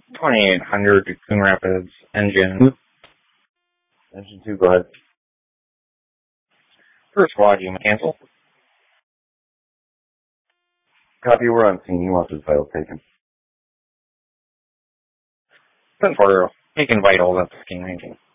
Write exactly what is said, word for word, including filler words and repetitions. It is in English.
twenty-eight hundred Coon Rapids, engine. Engine two, go ahead. First squad, you may cancel. Copy, we're on scene. He wants his vitals taken. ten four, taking vitals at the king ranking.